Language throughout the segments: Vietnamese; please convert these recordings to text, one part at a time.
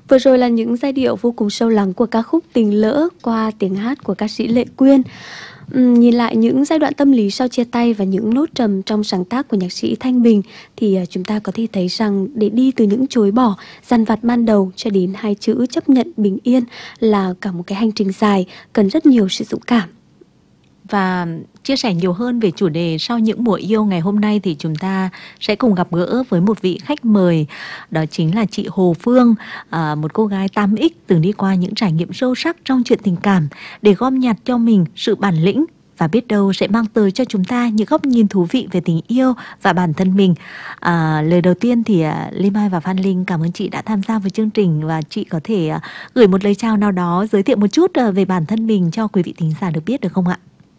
Vừa rồi là những giai điệu vô cùng sâu lắng của ca khúc Tình Lỡ qua tiếng hát của ca sĩ Lệ Quyên. Nhìn lại những giai đoạn tâm lý sau chia tay và những nốt trầm trong sáng tác của nhạc sĩ Thanh Bình thì chúng ta có thể thấy rằng để đi từ những chối bỏ, dằn vặt ban đầu cho đến hai chữ chấp nhận bình yên là cả một cái hành trình dài, cần rất nhiều sự dũng cảm. Và chia sẻ nhiều hơn về chủ đề Sau những mùa yêu ngày hôm nay thì chúng ta sẽ cùng gặp gỡ với một vị khách mời. Đó chính là chị Hồ Phương, một cô gái 8X từng đi qua những trải nghiệm sâu sắc trong chuyện tình cảm để gom nhặt cho mình sự bản lĩnh và biết đâu sẽ mang tới cho chúng ta những góc nhìn thú vị về tình yêu và bản thân mình. Lời đầu tiên thì Lê Mai và Phan Linh cảm ơn chị đã tham gia với chương trình, và chị có thể gửi một lời chào nào đó, giới thiệu một chút về bản thân mình cho quý vị thính giả được biết được không ạ?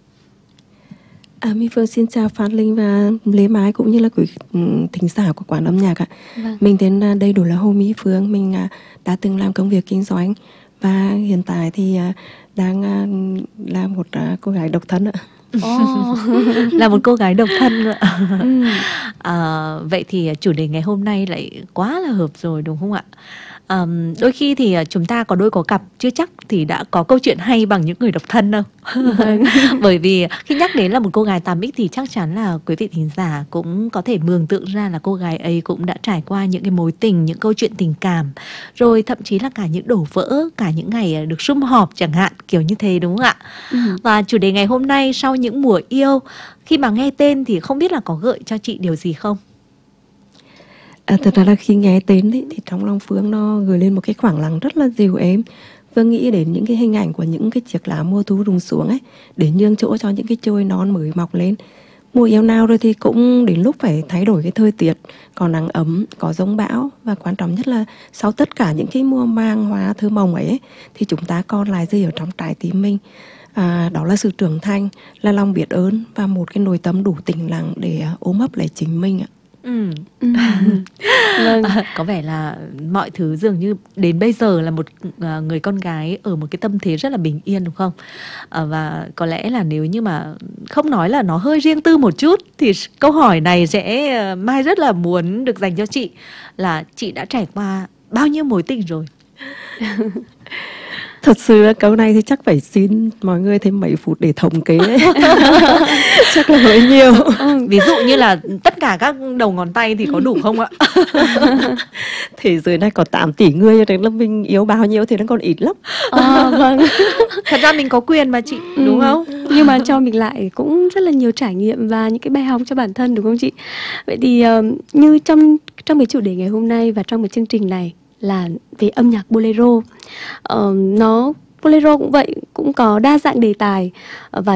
My Phương xin chào Phan Linh và Lê Mai cũng như là quý thính giả của Quán Âm Nhạc ạ. Vâng. Mình tên đầy đủ là Hồ Mỹ Phương, mình đã từng làm công việc kinh doanh và hiện tại thì đang là một cô gái độc thân ạ. Là một cô gái độc thân nữa. Vậy thì chủ đề ngày hôm nay lại quá là hợp rồi đúng không ạ? Đôi khi thì chúng ta có đôi có cặp chưa chắc thì đã có câu chuyện hay bằng những người độc thân đâu. Bởi vì khi nhắc đến là một cô gái 8X thì chắc chắn là quý vị thính giả cũng có thể mường tượng ra là cô gái ấy cũng đã trải qua những cái mối tình, những câu chuyện tình cảm, rồi thậm chí là cả những đổ vỡ, cả những ngày được sum họp chẳng hạn, kiểu như thế đúng không ạ? Và chủ đề ngày hôm nay Sau những mùa yêu, khi mà nghe tên thì không biết là có gợi cho chị điều gì không? Thật ra là khi nghe tên thì trong lòng Phương nó gửi lên một cái khoảng lặng rất là dịu êm. Phương nghĩ đến những cái hình ảnh của những cái chiếc lá mùa thu rụng xuống ấy, để nhường chỗ cho những cái chồi non mới mọc lên. Mùa yêu nào rồi thì cũng đến lúc phải thay đổi cái thời tiết, có nắng ấm, có giông bão, và quan trọng nhất là sau tất cả những cái mùa màng hoa thơ mộng ấy thì chúng ta còn lại gì ở trong trái tim mình. Đó là sự trưởng thành, là lòng biết ơn và một cái nội tâm đủ tĩnh lặng để ôm ấp lại chính mình ạ. Vâng. Có vẻ là mọi thứ dường như đến bây giờ là một người con gái ở một cái tâm thế rất là bình yên đúng không? Và có lẽ là nếu như mà không nói là nó hơi riêng tư một chút thì câu hỏi này sẽ Mai rất là muốn được dành cho chị, là chị đã trải qua bao nhiêu mối tình rồi? Thật sự câu này thì chắc phải xin mọi người thêm mấy phút để thống kế. Chắc là hơi nhiều. Ví dụ như là tất cả các đầu ngón tay thì có đủ không ạ? Thế giới này có 8 tỷ người, cho nên là mình yêu bao nhiêu thì nó còn ít lắm. Vâng. Thật ra mình có quyền mà chị, đúng không? Nhưng mà cho mình lại cũng rất là nhiều trải nghiệm và những cái bài học cho bản thân đúng không chị? Vậy thì như trong cái chủ đề ngày hôm nay và trong cái chương trình này là về âm nhạc bolero. Bolero cũng vậy, cũng có đa dạng đề tài và